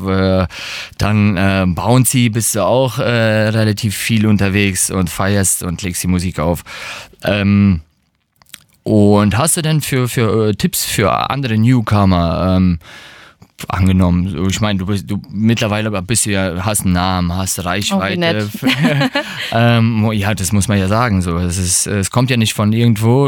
Dann Bouncy bist du auch relativ viel unterwegs und feierst und legst die Musik auf. Und hast du denn für Tipps für andere Newcomer angenommen? Ich meine, du mittlerweile bist du ja, hast einen Namen, hast Reichweite. Ja, das muss man ja sagen. So. Es kommt ja nicht von irgendwo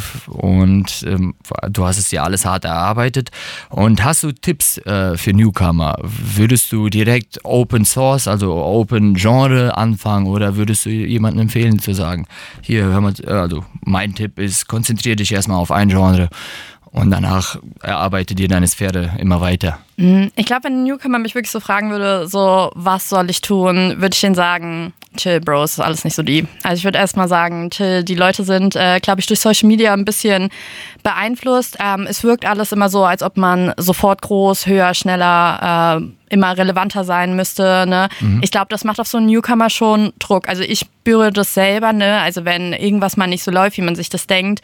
und du hast es dir alles hart erarbeitet. Und hast du Tipps für Newcomer? Würdest du direkt Open Source, also Open Genre anfangen oder würdest du jemandem empfehlen zu sagen, hier, hör mal, also mein Tipp ist, konzentriere dich erstmal auf ein Genre. Und danach erarbeite dir deine Sphäre immer weiter. Ich glaube, wenn ein Newcomer mich wirklich so fragen würde, so, was soll ich tun, würde ich denen sagen, chill, Bro, ist alles nicht so deep. Also ich würde erstmal sagen, chill, die Leute sind, glaube ich, durch Social Media ein bisschen beeinflusst. Es wirkt alles immer so, als ob man sofort groß, höher, schneller, immer relevanter sein müsste. Ne? Ich glaube, das macht auf so einen Newcomer schon Druck. Also ich spüre das selber, ne? Also wenn irgendwas mal nicht so läuft, wie man sich das denkt,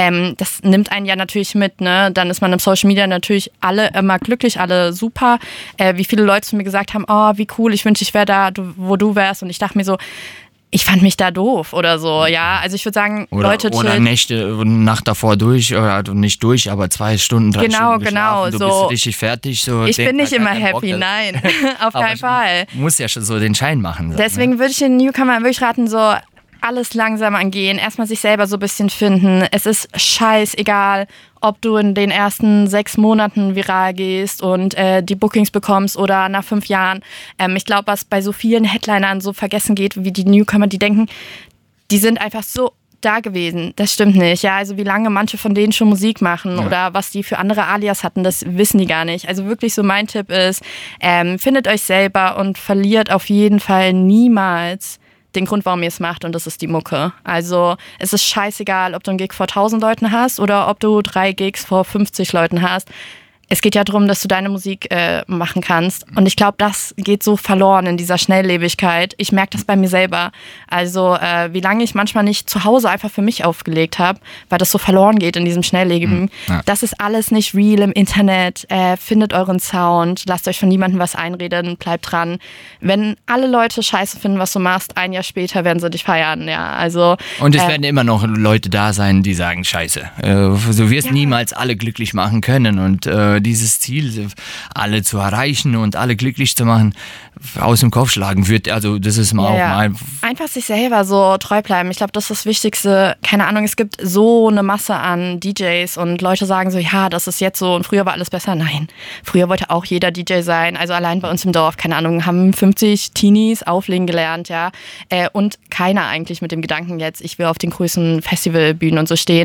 das nimmt einen ja natürlich mit. Ne? Dann ist man im Social Media natürlich alle immer glücklich, alle super. Wie viele Leute zu mir gesagt haben, oh, wie cool, ich wünschte, ich wäre da, wo du wärst. Und ich dachte mir so, ich fand mich da doof oder so, ja. Also ich würde sagen, Leute chillen. Oder Nacht davor durch, oder nicht durch, aber 2 Stunden, 3 Stunden Genau, du so. bist richtig fertig. So, ich bin nicht immer happy, nein, auf keinen Fall. Muss ja schon so den Schein machen. Deswegen würde ich den Newcomer wirklich raten, so alles langsam angehen, erstmal sich selber so ein bisschen finden. Es ist scheißegal, ob du in den ersten 6 Monaten viral gehst und die Bookings bekommst oder nach 5 Jahren. Ich glaube, was bei so vielen Headlinern so vergessen geht, wie die Newcomer, die denken, die sind einfach so da gewesen. Das stimmt nicht. Ja, also wie lange manche von denen schon Musik machen oder was die für andere Alias hatten, das wissen die gar nicht. Also wirklich so mein Tipp ist, findet euch selber und verliert auf jeden Fall niemals den Grund, warum ihr es macht, und das ist die Mucke. Also es ist scheißegal, ob du einen Gig vor 1000 Leuten hast oder ob du 3 Gigs vor 50 Leuten hast. Es geht ja darum, dass du deine Musik machen kannst. Und ich glaube, das geht so verloren in dieser Schnelllebigkeit. Ich merke das bei mir selber. Also wie lange ich manchmal nicht zu Hause einfach für mich aufgelegt habe, weil das so verloren geht in diesem Schnellleben. Ja. Das ist alles nicht real im Internet. Findet euren Sound. Lasst euch von niemandem was einreden. Bleibt dran. Wenn alle Leute scheiße finden, was du machst, 1 Jahr später werden sie dich feiern. Ja, also, und es werden immer noch Leute da sein, die sagen, scheiße. Du wirst niemals alle glücklich machen können. Und dieses Ziel, alle zu erreichen und alle glücklich zu machen, aus dem Kopf schlagen wird. Also das ist mal auch mal... Einfach sich selber so treu bleiben. Ich glaube, das ist das Wichtigste. Keine Ahnung, es gibt so eine Masse an DJs und Leute sagen so, ja, das ist jetzt so und früher war alles besser. Nein, früher wollte auch jeder DJ sein. Also allein bei uns im Dorf, keine Ahnung, haben 50 Teenies auflegen gelernt, ja. Und keiner eigentlich mit dem Gedanken jetzt, ich will auf den größten Festivalbühnen und so stehen.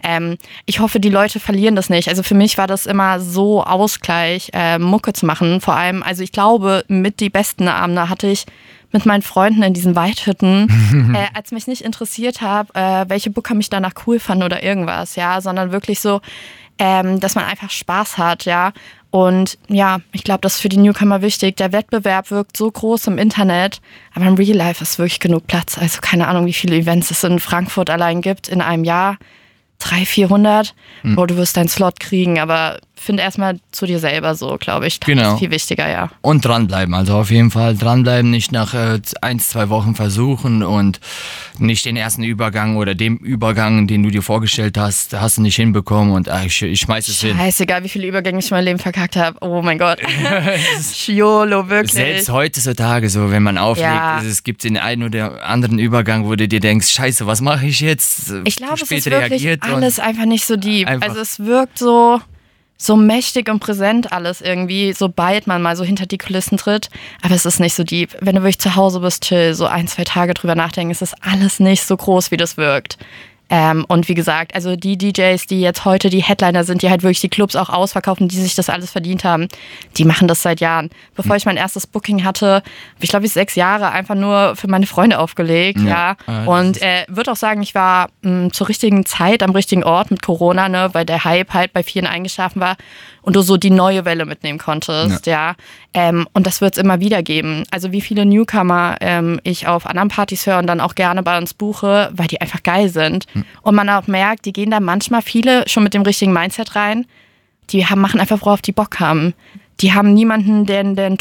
Ich hoffe, die Leute verlieren das nicht. Also für mich war das immer so Ausgleich, Mucke zu machen. Vor allem, also ich glaube, mit die besten Abende hatte ich mit meinen Freunden in diesen Waldhütten, als mich nicht interessiert habe, welche Booker mich danach cool fanden oder irgendwas, ja, sondern wirklich so, dass man einfach Spaß hat, ja. Und ja, ich glaube, das ist für die Newcomer wichtig. Der Wettbewerb wirkt so groß im Internet, aber im Real Life ist wirklich genug Platz. Also keine Ahnung, wie viele Events es in Frankfurt allein gibt in einem Jahr. 300, 400, wo du wirst deinen Slot kriegen, aber finde erstmal zu dir selber so, glaube ich. Das ist viel wichtiger, ja. Und dranbleiben, also auf jeden Fall dranbleiben, nicht nach 1, 2 Wochen versuchen und nicht den ersten Übergang oder dem Übergang, den du dir vorgestellt hast du nicht hinbekommen und ich schmeiß es hin. Scheißegal, wie viele Übergänge ich in meinem Leben verkackt habe. Oh mein Gott. Schiolo, wirklich. Selbst heutzutage so, wenn man auflegt, es gibt den einen oder anderen Übergang, wo du dir denkst, scheiße, was mache ich jetzt? Ich glaube, es ist wirklich alles einfach nicht so deep. Also es wirkt so mächtig und präsent alles irgendwie, sobald man mal so hinter die Kulissen tritt. Aber es ist nicht so deep. Wenn du wirklich zu Hause bist, chill, so 1, 2 Tage drüber nachdenken, es ist alles nicht so groß, wie das wirkt. Und wie gesagt, also die DJs, die jetzt heute die Headliner sind, die halt wirklich die Clubs auch ausverkaufen, die sich das alles verdient haben, die machen das seit Jahren. Bevor ich mein erstes Booking hatte, habe ich glaube ich 6 Jahre einfach nur für meine Freunde aufgelegt. Ja. Und würde auch sagen, ich war zur richtigen Zeit am richtigen Ort mit Corona, ne, weil der Hype halt bei vielen eingeschlafen war und du so die neue Welle mitnehmen konntest. Ja. Und das wird es immer wieder geben. Also wie viele Newcomer ich auf anderen Partys höre und dann auch gerne bei uns buche, weil die einfach geil sind. Und man auch merkt, die gehen da manchmal viele schon mit dem richtigen Mindset rein. Die machen einfach, worauf die Bock haben. Die haben niemanden, der